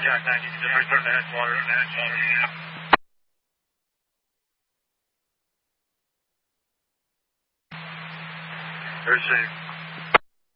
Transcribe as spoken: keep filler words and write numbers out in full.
Jack ninety, just return to headquarters. Very safe.